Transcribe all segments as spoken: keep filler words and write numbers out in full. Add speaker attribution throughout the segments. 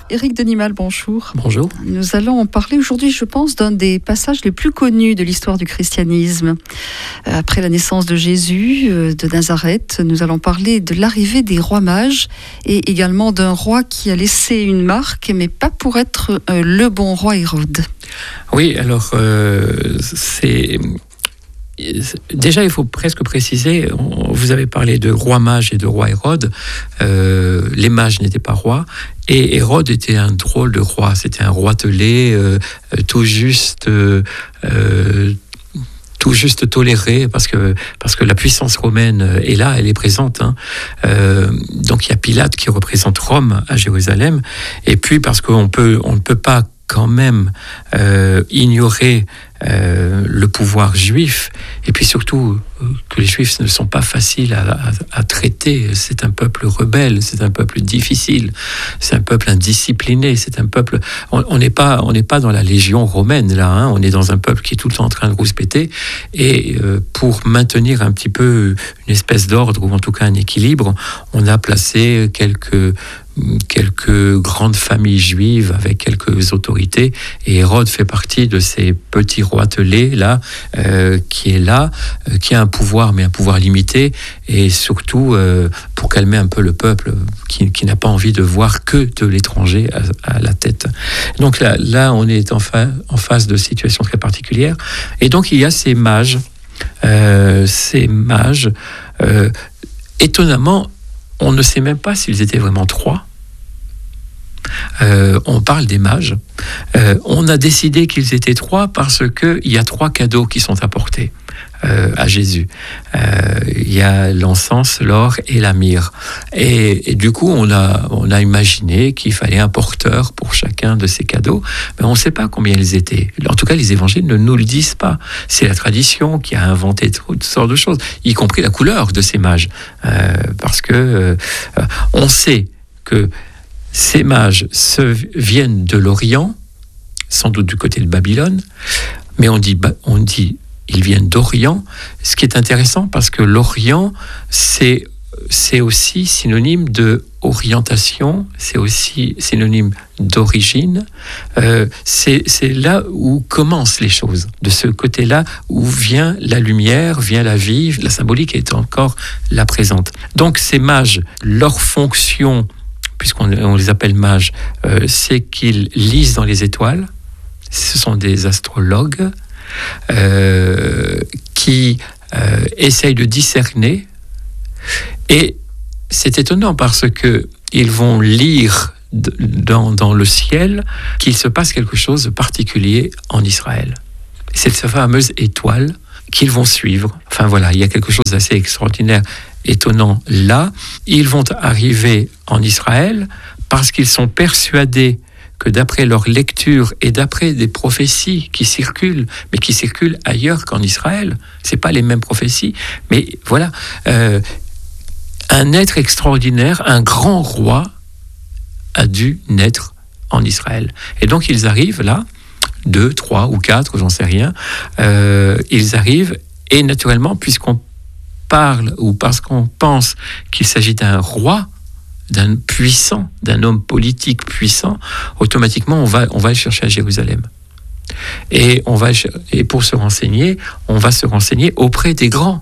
Speaker 1: Éric Denimal, bonjour.
Speaker 2: Bonjour.
Speaker 1: Nous allons parler aujourd'hui, je pense, d'un des passages les plus connus de l'histoire du christianisme. Après la naissance de Jésus de Nazareth, nous allons parler de l'arrivée des rois mages et également d'un roi qui a laissé une marque, mais pas pour être le bon roi Hérode.
Speaker 2: Oui, alors euh, c'est... Déjà, il faut presque préciser, vous avez parlé de roi mage et de roi Hérode. Euh, les mages n'étaient pas rois. Et Hérode était un drôle de roi. C'était un roitelet, euh, tout juste... Euh, euh, tout juste toléré parce que parce que la puissance romaine est là, elle est présente. Hein. Euh, donc il y a Pilate qui représente Rome à Jérusalem, et puis parce qu'on peut on ne peut pas quand même euh, ignorer euh, le pouvoir juif, et puis surtout euh, que les Juifs ne sont pas faciles à, à, à traiter. C'est un peuple rebelle, c'est un peuple difficile, c'est un peuple indiscipliné, c'est un peuple. On n'est pas, on n'est pas dans la légion romaine là. Hein, on est dans un peuple qui est tout le temps en train de rouspéter, et euh, pour maintenir un petit peu une espèce d'ordre ou en tout cas un équilibre, on a placé quelques quelques grandes familles juives avec quelques autorités, et Hérode fait partie de ces petits roitelets là, euh, qui est là, euh, qui a un pouvoir, mais un pouvoir limité, et surtout euh, pour calmer un peu le peuple qui, qui n'a pas envie de voir que de l'étranger à, à la tête. Donc là, là on est en, fa- en face de situations très particulières, et donc il y a ces mages, euh, ces mages, euh, étonnamment, on ne sait même pas s'ils étaient vraiment trois. Euh, on parle des mages. Euh, on a décidé qu'ils étaient trois parce qu'il y a trois cadeaux qui sont apportés euh, à Jésus. Euh, il y a l'encens, l'or et la myrrhe. Et, et du coup, on a, on a imaginé qu'il fallait un porteur pour chacun de ces cadeaux. Mais on ne sait pas combien ils étaient. En tout cas, les évangiles ne nous le disent pas. C'est la tradition qui a inventé toutes sortes de choses, y compris la couleur de ces mages. Euh, parce que euh, on sait que ces mages se, viennent de l'Orient, sans doute du côté de Babylone, mais on dit, on dit ils viennent d'Orient, ce qui est intéressant parce que l'Orient, c'est, c'est aussi synonyme de orientation, c'est aussi synonyme d'origine, euh, c'est, c'est là où commencent les choses, de ce côté-là où vient la lumière, vient la vie, la symbolique est encore là présente. Donc ces mages, leur fonction, puisqu'on on les appelle mages, euh, c'est qu'ils lisent dans les étoiles. Ce sont des astrologues euh, qui euh, essayent de discerner. Et c'est étonnant parce qu'ils vont lire d- dans, dans le ciel qu'il se passe quelque chose de particulier en Israël. C'est cette fameuse étoile qu'ils vont suivre. Enfin voilà, il y a quelque chose d'assez extraordinaire, étonnant là. Ils vont arriver en Israël parce qu'ils sont persuadés que d'après leur lecture et d'après des prophéties qui circulent, mais qui circulent ailleurs qu'en Israël, c'est pas les mêmes prophéties, mais voilà, euh, un être extraordinaire, un grand roi a dû naître en Israël. Et donc ils arrivent là, deux, trois ou quatre, j'en sais rien, euh, ils arrivent, et naturellement, puisqu'on parle ou parce qu'on pense qu'il s'agit d'un roi, d'un puissant, d'un homme politique puissant, automatiquement on va, on va le chercher à Jérusalem. Et, on va, et pour se renseigner, on va se renseigner auprès des grands.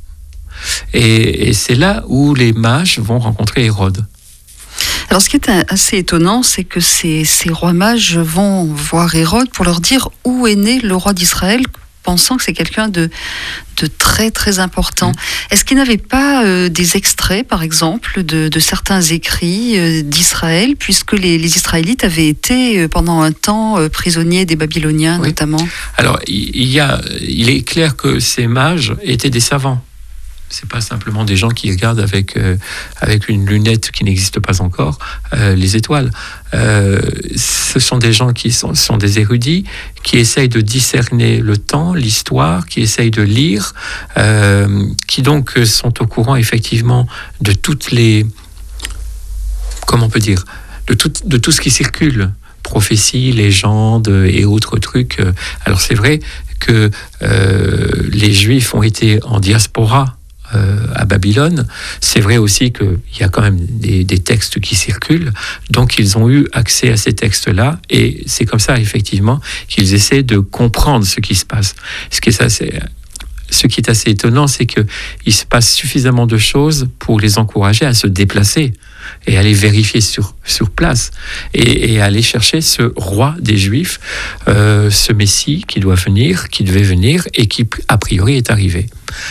Speaker 2: Et, et c'est là où les mages vont rencontrer Hérode.
Speaker 1: Alors, ce qui est assez étonnant, c'est que ces, ces rois mages vont voir Hérode pour leur dire où est né le roi d'Israël, pensant que c'est quelqu'un de, de très, très important. Mmh. Est-ce qu'ils n'avaient pas euh, des extraits, par exemple, de, de certains écrits euh, d'Israël, puisque les, les Israélites avaient été euh, pendant un temps euh, prisonniers des Babyloniens, oui. Notamment? Alors,
Speaker 2: il, y a, il est clair que ces mages étaient des savants. C'est pas simplement des gens qui regardent avec, euh, avec une lunette qui n'existe pas encore euh, les étoiles. Euh, ce sont des gens qui sont, sont des érudits, qui essayent de discerner le temps, l'histoire, qui essayent de lire, euh, qui donc sont au courant effectivement de toutes les... Comment on peut dire, de tout, de tout ce qui circule, prophéties, légendes et autres trucs. Alors c'est vrai que euh, les Juifs ont été en diaspora euh, à Babylone. C'est vrai aussi qu'il y a quand même des, des textes qui circulent, donc ils ont eu accès à ces textes-là, et c'est comme ça, effectivement, qu'ils essaient de comprendre ce qui se passe. Ce qui est assez, ce qui est assez étonnant, c'est qu'il se passe suffisamment de choses pour les encourager à se déplacer et aller vérifier sur, sur place et, et aller chercher ce roi des Juifs, euh, ce Messie qui doit venir, qui devait venir et qui a priori est arrivé.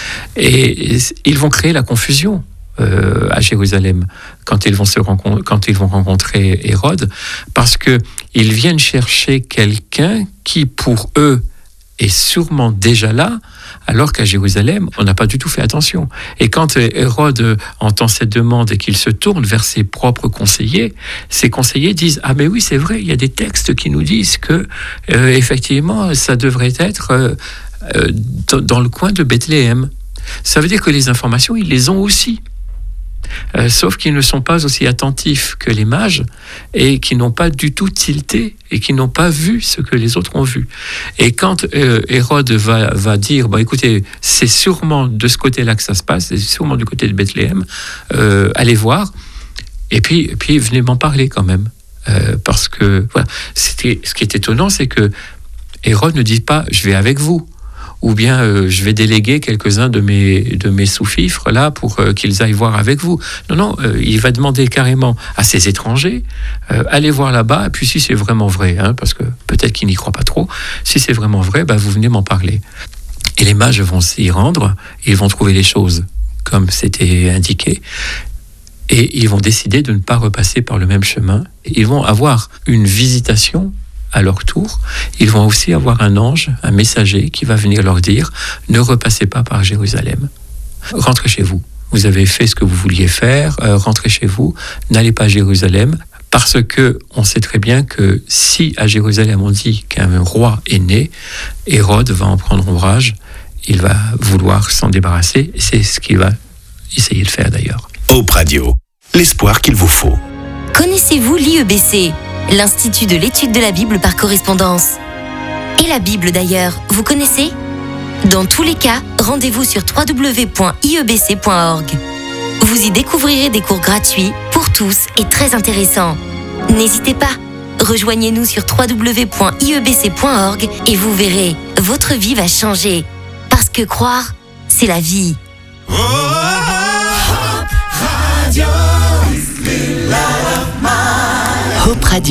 Speaker 2: Et, et ils vont créer la confusion euh, à Jérusalem quand ils vont se rencontrer, quand ils vont rencontrer Hérode, parce que ils viennent chercher quelqu'un qui pour eux est sûrement déjà là, alors qu'à Jérusalem, on n'a pas du tout fait attention. Et quand Hérode entend cette demande et qu'il se tourne vers ses propres conseillers, ses conseillers disent « Ah mais oui, c'est vrai, il y a des textes qui nous disent que, euh, effectivement, ça devrait être euh, euh, dans le coin de Bethléem. » Ça veut dire que les informations, ils les ont aussi. Euh, sauf qu'ils ne sont pas aussi attentifs que les mages et qui n'ont pas du tout tilté et qui n'ont pas vu ce que les autres ont vu. Et quand euh, Hérode va, va dire bah, écoutez, c'est sûrement de ce côté-là que ça se passe, c'est sûrement du côté de Bethléem, euh, allez voir, et puis, et puis venez m'en parler quand même. Euh, parce que voilà, c'était, ce qui est étonnant, c'est que Hérode ne dit pas je vais avec vous, ou bien euh, je vais déléguer quelques-uns de mes, de mes sous-fifres là pour euh, qu'ils aillent voir avec vous. Non, non, euh, il va demander carrément à ces étrangers, euh, allez voir là-bas, et puis si c'est vraiment vrai, hein, parce que peut-être qu'ils n'y croient pas trop, si c'est vraiment vrai, bah, vous venez m'en parler. Et les mages vont s'y rendre, ils vont trouver les choses comme c'était indiqué, et ils vont décider de ne pas repasser par le même chemin. Ils vont avoir une visitation à leur tour. Ils vont aussi avoir un ange, un messager qui va venir leur dire « Ne repassez pas par Jérusalem. Rentrez chez vous. Vous avez fait ce que vous vouliez faire. Euh, rentrez chez vous. N'allez pas à Jérusalem. » Parce que on sait très bien que si à Jérusalem on dit qu'un roi est né, Hérode va en prendre ombrage. Il va vouloir s'en débarrasser. C'est ce qu'il va essayer de faire d'ailleurs.
Speaker 3: Hope Radio, l'espoir qu'il vous faut.
Speaker 4: Connaissez-vous l'I E B C, l'Institut de l'étude de la Bible par correspondance? Et la Bible d'ailleurs, vous connaissez? Dans tous les cas, rendez-vous sur w w w point i e b c point org. Vous y découvrirez des cours gratuits pour tous et très intéressants. N'hésitez pas, rejoignez-nous sur w w w point i e b c point org et vous verrez, votre vie va changer. Parce que croire, c'est la vie.
Speaker 5: Oh, oh, oh, Hope Radio. Hope Radio.